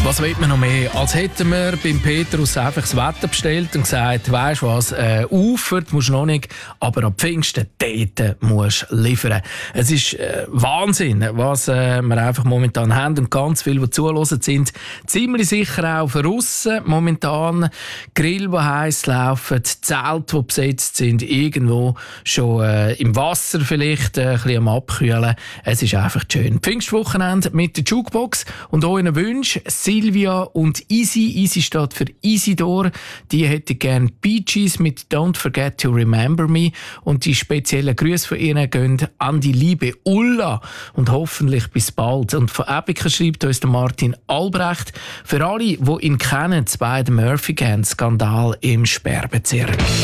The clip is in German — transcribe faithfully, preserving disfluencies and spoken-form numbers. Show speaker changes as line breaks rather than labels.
Was will man noch mehr? Als hätten wir beim Petrus einfach das Wetter bestellt und gesagt, weisst du was, äh, Ufert musst du noch nicht, aber am Pfingsten dort musst du liefern. Es ist äh, Wahnsinn, was äh, wir einfach momentan haben, und ganz viele, die zuhören, sind ziemlich sicher auch verrissen. Momentan Grill, die heiß laufen, Zelte, die besetzt sind, irgendwo schon äh, im Wasser vielleicht äh, ein bisschen am Abkühlen. Es ist einfach schön. Pfingstwochenende mit der Jukebox und euren Wünschen. Silvia und Easy. Easy steht für Isidor. Die hätte gerne Bee Gees mit Don't Forget to Remember Me. Und die speziellen Grüße von ihnen gehen an die liebe Ulla. Und hoffentlich bis bald. Und von Epica schreibt uns der Martin Albrecht. Für alle, die ihn kennen, bei dem Murphy Gang Skandal im Sperrbezirk.